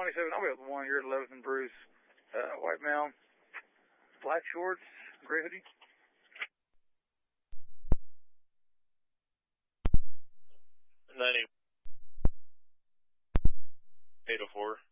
27, I'll be up to 1 here at 11th and Bruce. White male, black shorts, gray hoodie. 90. 804.